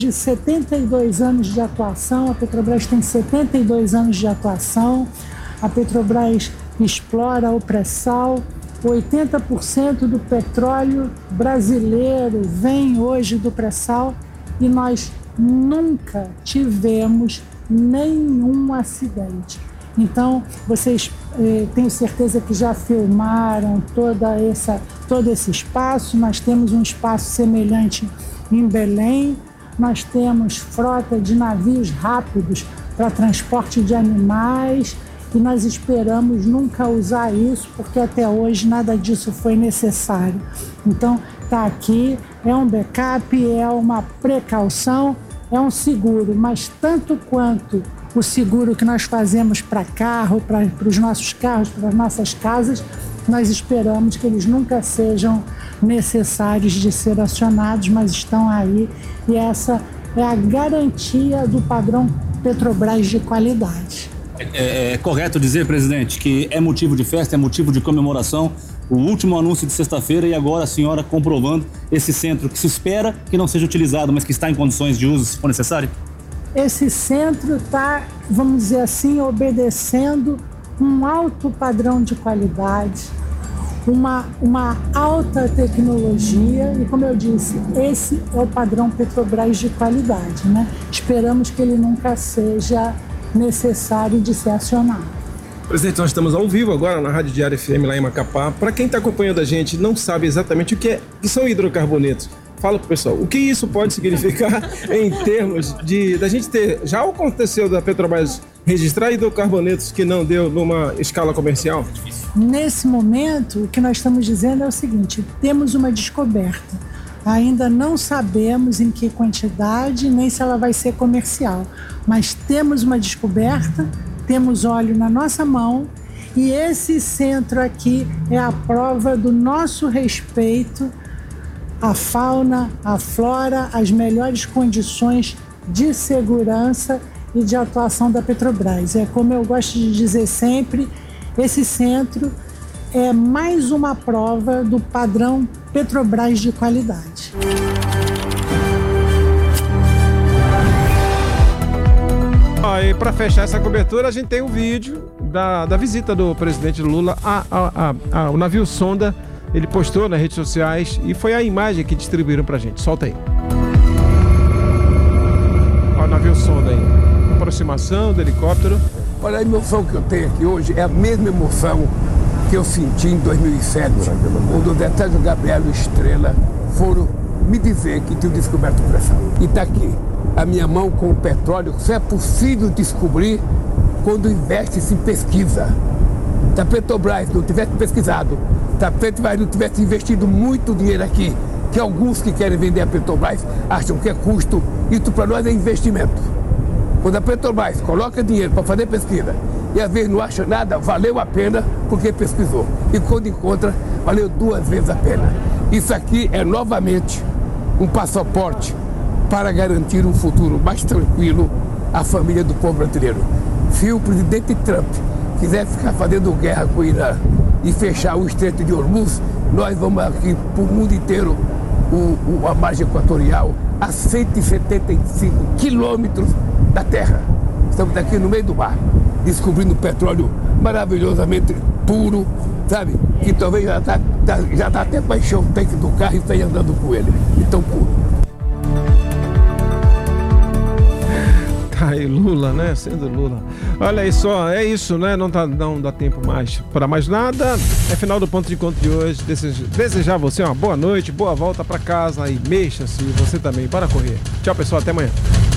de 72 anos de atuação, a Petrobras tem 72 anos de atuação, a Petrobras explora o pré-sal, 80% do petróleo brasileiro vem hoje do pré-sal e nós nunca tivemos nenhum acidente. Então, vocês tenho certeza que já filmaram todo esse espaço. Nós temos um espaço semelhante em Belém. Nós temos frota de navios rápidos para transporte de animais e nós esperamos nunca usar isso, porque até hoje nada disso foi necessário. Então, está aqui, é um backup, é uma precaução, é um seguro, mas tanto quanto o seguro que nós fazemos para carro, para os nossos carros, para as nossas casas, nós esperamos que eles nunca sejam necessários de ser acionados, mas estão aí e essa é a garantia do padrão Petrobras de qualidade. É correto dizer, presidente, que é motivo de festa, é motivo de comemoração, o último anúncio de sexta-feira e agora a senhora comprovando esse centro que se espera que não seja utilizado, mas que está em condições de uso, se for necessário? Esse centro está, vamos dizer assim, obedecendo um alto padrão de qualidade, uma alta tecnologia e, como eu disse, esse é o padrão Petrobras de qualidade, né? Esperamos que ele nunca seja necessário de ser acionado. Presidente, nós estamos ao vivo agora na Rádio Diário FM lá em Macapá. Para quem está acompanhando a gente não sabe exatamente o que são hidrocarbonetos. Fala pro pessoal, o que isso pode significar em termos da gente ter... Já aconteceu da Petrobras registrar hidrocarbonetos que não deu numa escala comercial? Nesse momento, o que nós estamos dizendo é o seguinte, temos uma descoberta. Ainda não sabemos em que quantidade, nem se ela vai ser comercial. Mas temos uma descoberta, temos óleo na nossa mão e esse centro aqui é a prova do nosso respeito à fauna, à flora, as melhores condições de segurança e de atuação da Petrobras. É como eu gosto de dizer sempre, esse centro é mais uma prova do padrão Petrobras de qualidade. E para fechar essa cobertura, a gente tem um vídeo da visita do presidente Lula ao navio sonda. Ele postou nas redes sociais e foi a imagem que distribuíram pra gente. Solta aí. Olha o navio sonda aí. Aproximação do helicóptero. Olha, a emoção que eu tenho aqui hoje é a mesma emoção que eu senti em 2007, quando o Detélio Gabriel e Estrela foram me dizer que tinham descoberto o pré-sal. E tá aqui, a minha mão com o petróleo, só é possível descobrir quando investe-se em pesquisa. Se a Petrobras não tivesse pesquisado, se a Petrobras não tivesse investido muito dinheiro aqui, que alguns que querem vender a Petrobras acham que é custo, isso para nós é investimento. Quando a Petrobras coloca dinheiro para fazer pesquisa e às vezes não acha nada, valeu a pena porque pesquisou. E quando encontra, valeu 2 vezes a pena. Isso aqui é novamente um passaporte para garantir um futuro mais tranquilo à família do povo brasileiro. Se o presidente Trump quiser ficar fazendo guerra com o Irã e fechar o Estreito de Hormuz, nós vamos aqui para o mundo inteiro, a margem equatorial, a 175 quilômetros da terra. Estamos aqui no meio do mar, descobrindo petróleo maravilhosamente puro, sabe? Que talvez já dá até para encher o tanque do carro e sair andando com ele, de tão puro. Aí, Lula, né? Sendo Lula. Olha aí só, é isso, né? Não dá tempo mais para mais nada. É final do ponto de encontro de hoje. Desejar a você uma boa noite, boa volta para casa e mexa-se você também para correr. Tchau, pessoal, até amanhã.